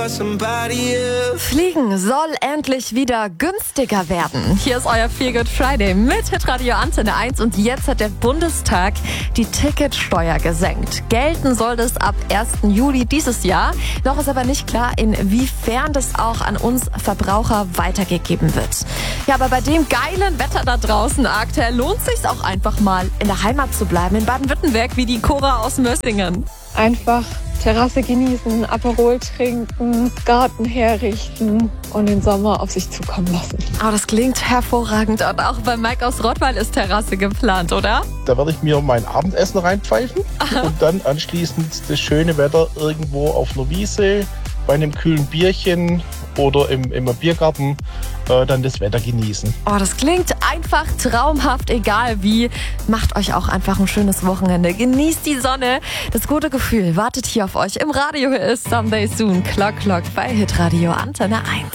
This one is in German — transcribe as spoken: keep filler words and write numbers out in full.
Fliegen soll endlich wieder günstiger werden. Hier ist euer Feel Good Friday mit Hitradio Antenne eins und jetzt hat der Bundestag die Ticketsteuer gesenkt. Gelten soll das ab ersten Juli dieses Jahr. Noch ist aber nicht klar, inwiefern das auch an uns Verbraucher weitergegeben wird. Ja, aber bei dem geilen Wetter da draußen aktuell lohnt es sich auch einfach mal in der Heimat zu bleiben, in Baden-Württemberg, wie die Cora aus Mössingen. Einfach Terrasse genießen, Aperol trinken, Garten herrichten und den Sommer auf sich zukommen lassen. Oh, das klingt hervorragend. Und auch bei Mike aus Rottweil ist Terrasse geplant, oder? Da werde ich mir mein Abendessen reinpfeifen und dann anschließend das schöne Wetter irgendwo auf einer Wiese, bei einem kühlen Bierchen oder im, im Biergarten äh, dann das Wetter genießen. Oh, das klingt einfach traumhaft, egal wie. Macht euch auch einfach ein schönes Wochenende. Genießt die Sonne. Das gute Gefühl wartet hier auf euch. Im Radio ist Someday Soon. Clock Clock bei Hitradio Antenne eins.